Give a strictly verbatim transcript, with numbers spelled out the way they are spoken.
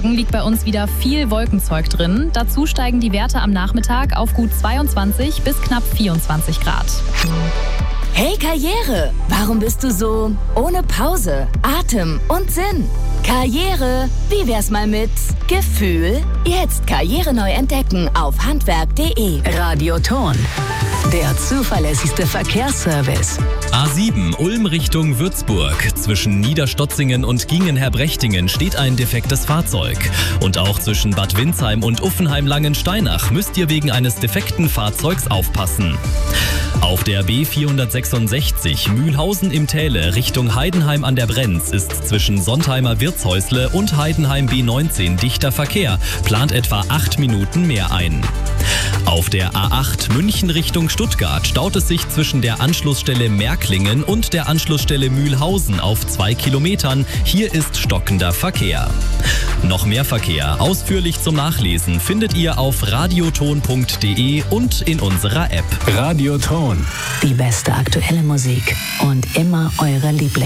Morgen liegt bei uns wieder viel Wolkenzeug drin. Dazu steigen die Werte am Nachmittag auf gut zweiundzwanzig bis knapp vierundzwanzig Grad. Hey Karriere, warum bist du so ohne Pause, Atem und Sinn? Karriere, wie wär's mal mit Gefühl? Jetzt Karriere neu entdecken auf handwerk punkt de. Radioton, der zuverlässigste Verkehrsservice. A sieben Ulm Richtung Würzburg. Zwischen Niederstotzingen und Gingen-Herbrechtingen steht ein defektes Fahrzeug. Und auch zwischen Bad Windsheim und Uffenheim-Langensteinach müsst ihr wegen eines defekten Fahrzeugs aufpassen. Auf der B vierhundertsechsundsechzig Mühlhausen im Täle Richtung Heidenheim an der Brenz ist zwischen Sontheimer Wirtshäusle und Heidenheim B neunzehn dichter Verkehr, plant etwa acht Minuten mehr ein. Auf der A acht München Richtung Stuttgart staut es sich zwischen der Anschlussstelle Märklingen und der Anschlussstelle Mühlhausen auf zwei Kilometern. Hier ist stockender Verkehr. Noch mehr Verkehr ausführlich zum Nachlesen findet ihr auf radioton punkt de und in unserer App. Radioton. Die beste aktuelle Musik und immer eure Lieblings.